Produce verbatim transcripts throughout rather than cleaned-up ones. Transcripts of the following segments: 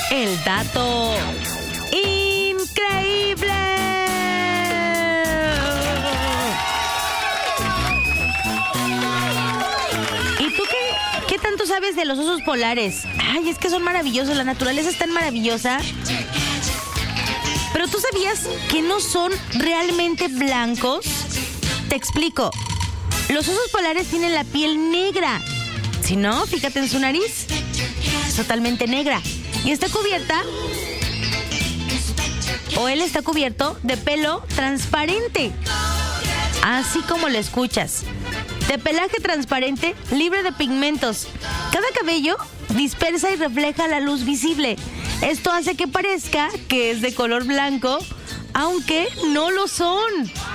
el dato increíble. ¿Y tú qué, qué tanto sabes de los osos polares? Ay, es que son maravillosos, la naturaleza es tan maravillosa. Pero ¿tú sabías que no son realmente blancos? Te explico. Los osos polares tienen la piel negra. Si no, fíjate en su nariz. Es totalmente negra. Y está cubierta, o él está cubierto, de pelo transparente. Así como lo escuchas. De pelaje transparente, libre de pigmentos. Cada cabello dispersa y refleja la luz visible. Esto hace que parezca que es de color blanco, aunque no lo son.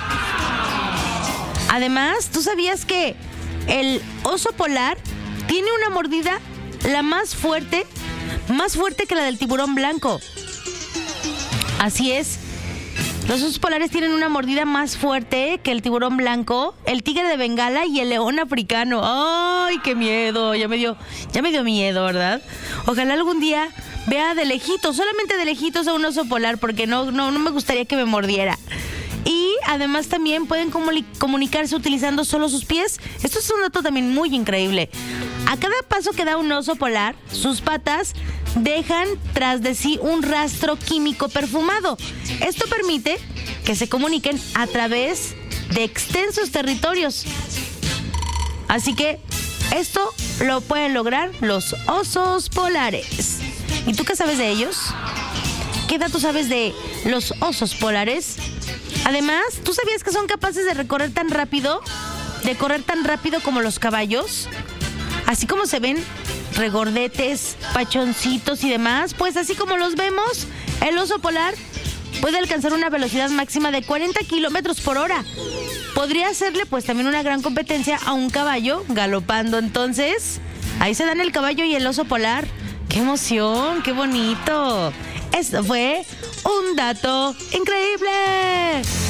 Además, ¿tú sabías que el oso polar tiene una mordida la más fuerte, más fuerte que la del tiburón blanco? Así es. Los osos polares tienen una mordida más fuerte que el tiburón blanco, el tigre de Bengala y el león africano. ¡Ay, qué miedo! Ya me dio, ya me dio miedo, ¿verdad? Ojalá algún día vea de lejitos, solamente de lejitos a un oso polar, porque no, no, no me gustaría que me mordiera. Y además también pueden comuni- comunicarse utilizando solo sus pies. Esto es un dato también muy increíble. A cada paso que da un oso polar, sus patas dejan tras de sí un rastro químico perfumado. Esto permite que se comuniquen a través de extensos territorios. Así que esto lo pueden lograr los osos polares. ¿Y tú qué sabes de ellos? ¿Qué datos sabes de los osos polares? Además, ¿tú sabías que son capaces de recorrer tan rápido, de correr tan rápido como los caballos? Así como se ven regordetes, pachoncitos y demás, pues así como los vemos, el oso polar puede alcanzar una velocidad máxima de cuarenta kilómetros por hora. Podría hacerle pues también una gran competencia a un caballo galopando. Entonces, ahí se dan el caballo y el oso polar. ¡Qué emoción! ¡Qué bonito! Esto fue un dato increíble.